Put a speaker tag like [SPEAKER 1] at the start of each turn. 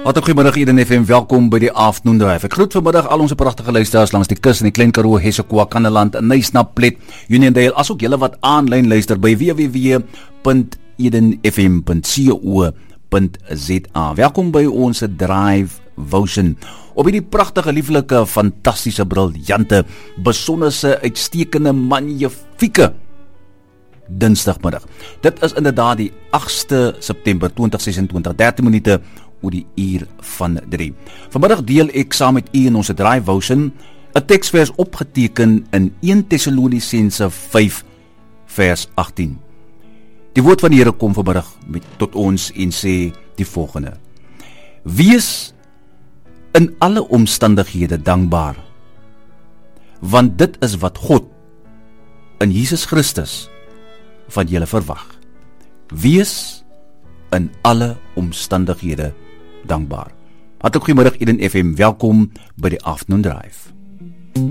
[SPEAKER 1] Hartlik goeiemiddag Eden FM, welkom by die Afternoon Drive. Ek groet vanmiddag al ons pragtige luisteraars langs die kus in die Klein Karoo, Hessequa, Kannaland, Nysnaplet, Uniondale, asook julle wat aanlyn luister by www.edenfm.co.za. Welkom by ons Drive Votion. Op hierdie pragtige, lieflike, fantastiese, briljante, besonderse, uitstekende, magnifieke Dinsdagmiddag. Dit is inderdaad die 8ste September 2026, 13 minute oor die uur van 3. Vanmiddag deel ek saam met u in ons Drive Votion 'n teksvers opgeteken in 1 Tessalonisense 5 vers 18. Die woord van die Here kom vanmiddag tot ons en sê die volgende: Wees in alle omstandighede dankbaar, want dit is wat God in Jesus Christus van julle verwag. Wees in alle omstandighede dankbaar. Hartlik goeiemiddag Eden FM, welkom by die Afternoon Drive.